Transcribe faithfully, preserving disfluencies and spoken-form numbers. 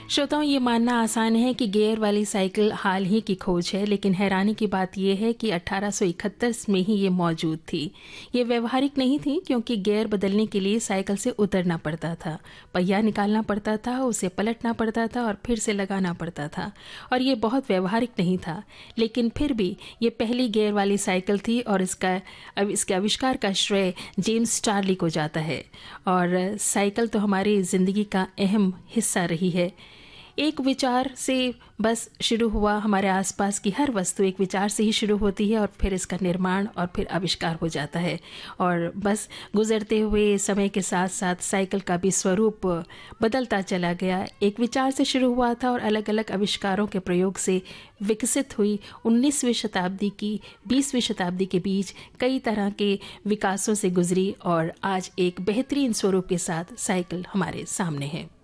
श्रोताओं, ये मानना आसान है कि गियर वाली साइकिल हाल ही की खोज है, लेकिन हैरानी की बात यह है कि अठारह सौ इकहत्तर में ही ये मौजूद थी। ये व्यवहारिक नहीं थी क्योंकि गियर बदलने के लिए साइकिल से उतरना पड़ता था, पहिया निकालना पड़ता था, उसे पलटना पड़ता था और फिर से लगाना पड़ता था, और ये बहुत व्यवहारिक नहीं था। लेकिन फिर भी ये पहली गियर वाली साइकिल थी और इसका अब इसके आविष्कार का श्रेय जेम्स चार्ली को जाता है। और साइकिल तो हमारी ज़िंदगी का अहम हिस्सा रही है। एक विचार से बस शुरू हुआ, हमारे आसपास की हर वस्तु एक विचार से ही शुरू होती है और फिर इसका निर्माण और फिर आविष्कार हो जाता है। और बस गुजरते हुए समय के साथ साथ साइकिल का भी स्वरूप बदलता चला गया। एक विचार से शुरू हुआ था और अलग अलग आविष्कारों के प्रयोग से विकसित हुई। उन्नीसवीं शताब्दी की बीसवीं शताब्दी के बीच कई तरह के विकासों से गुजरी और आज एक बेहतरीन स्वरूप के साथ साइकिल हमारे सामने है।